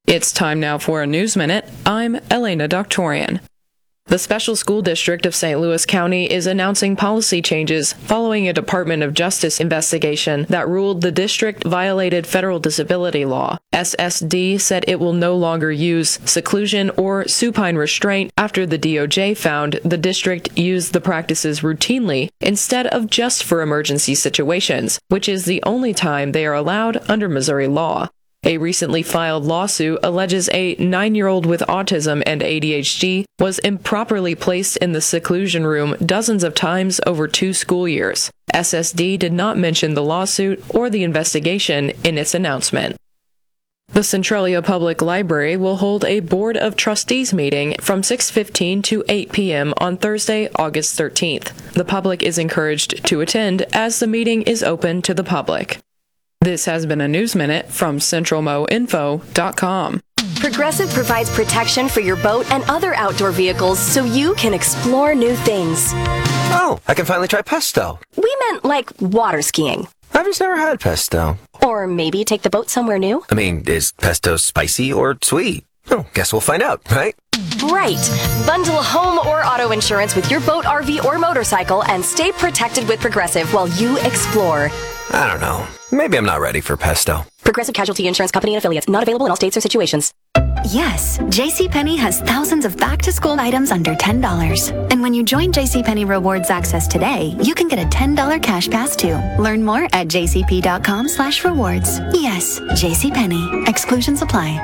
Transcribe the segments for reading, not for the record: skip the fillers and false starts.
It's time now for a News Minute. I'm Elena Doctorian. The Special School District of St. Louis County is announcing policy changes following a Department of Justice investigation that ruled the district violated federal disability law. SSD said it will no longer use seclusion or supine restraint after the DOJ found the district used the practices routinely instead of just for emergency situations, which is the only time they are allowed under Missouri law. A recently filed lawsuit alleges a 9-year-old with autism and ADHD was improperly placed in the seclusion room dozens of times over 2 school years. SSD did not mention the lawsuit or the investigation in its announcement. The Centralia Public Library will hold a Board of Trustees meeting from 6:15 to 8 p.m. on Thursday, August 13th. The public is encouraged to attend as the meeting is open to the public. This has been a News Minute from CentralMoInfo.com. Progressive provides protection for your boat and other outdoor vehicles so you can explore new things. Oh, I can finally try pesto. We meant like water skiing. I've just never had pesto. Or maybe take the boat somewhere new. I mean, is pesto spicy or sweet? Oh, guess we'll find out, right? Right. Bundle home or auto insurance with your boat, RV, or motorcycle and stay protected with Progressive while you explore. I don't know. Maybe I'm not ready for pesto. Progressive Casualty Insurance Company and Affiliates. Not available in all states or situations. Yes, JCPenney has thousands of back-to-school items under $10. And when you join JCPenney Rewards Access today, you can get a $10 cash pass too. Learn more at jcp.com/rewards. Yes, JCPenney. Exclusions apply.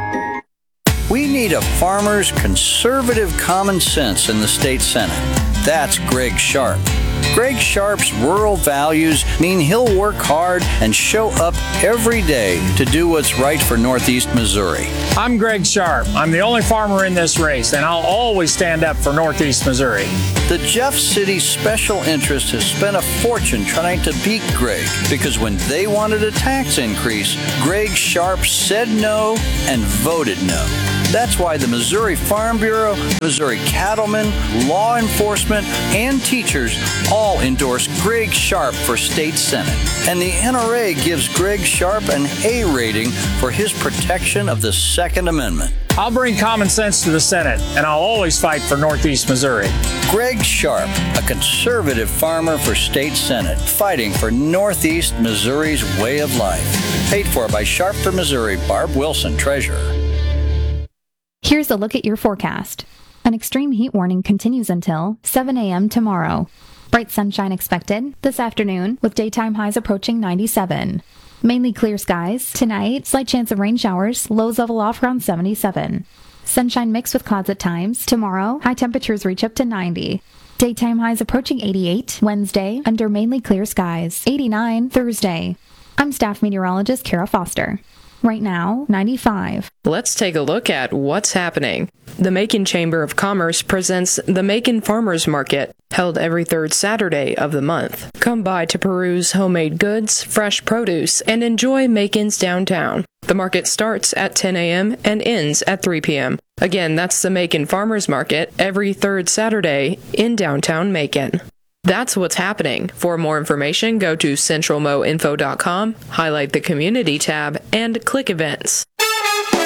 We need a farmer's conservative common sense in the state Senate. That's Greg Sharp. Greg Sharp's rural values mean he'll work hard and show up every day to do what's right for Northeast Missouri. I'm Greg Sharp. I'm the only farmer in this race, and I'll always stand up for Northeast Missouri. The Jeff City Special Interest has spent a fortune trying to beat Greg because when they wanted a tax increase, Greg Sharp said no and voted no. That's why the Missouri Farm Bureau, Missouri cattlemen, law enforcement, and teachers all endorse Greg Sharp for state senate. And the NRA gives Greg Sharp an A rating for his protection of the Second Amendment. I'll bring common sense to the Senate, and I'll always fight for Northeast Missouri. Greg Sharp, a conservative farmer for state senate, fighting for Northeast Missouri's way of life. Paid for by Sharp for Missouri, Barb Wilson, Treasurer. Here's a look at your forecast. An extreme heat warning continues until 7 a.m. tomorrow. Bright sunshine expected this afternoon with daytime highs approaching 97. Mainly clear skies. Tonight, slight chance of rain showers. Lows level off around 77. Sunshine mixed with clouds at times. Tomorrow, high temperatures reach up to 90. Daytime highs approaching 88. Wednesday, under mainly clear skies. 89 Thursday. I'm staff meteorologist Kara Foster. Right now, 95. Let's take a look at what's happening. The Macon Chamber of Commerce presents the Macon Farmers Market, held every third Saturday of the month. Come by to peruse homemade goods, fresh produce, and enjoy Macon's downtown. The market starts at 10 a.m. and ends at 3 p.m. Again, that's the Macon Farmers Market every third Saturday in downtown Macon. That's what's happening. For more information, go to CentralMoInfo.com, highlight the Community tab, and click Events.